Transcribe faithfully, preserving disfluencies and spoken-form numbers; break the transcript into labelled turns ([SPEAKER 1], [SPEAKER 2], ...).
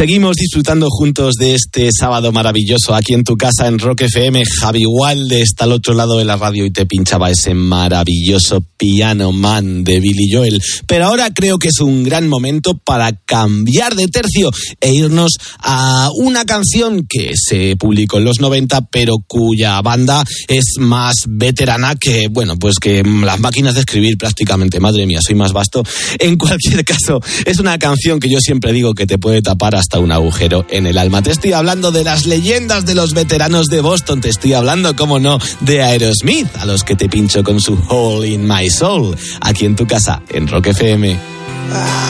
[SPEAKER 1] Seguimos disfrutando juntos de este sábado maravilloso aquí en tu casa en Rock F M. Javi Walde está al otro lado de la radio y te pinchaba ese maravilloso Piano Man de Billy Joel. Pero ahora creo que es un gran momento para cambiar de tercio e irnos a una canción que se publicó en los noventa, pero cuya banda es más veterana que, bueno, pues que las máquinas de escribir prácticamente. Madre mía, soy más vasto. En cualquier caso, es una canción que yo siempre digo que te puede tapar hasta un agujero en el alma. Te estoy hablando de las leyendas de los veteranos de Boston. Te estoy hablando, cómo no, de Aerosmith, a los que te pincho con su Hole in My Soul, aquí en tu casa, en Rock F M.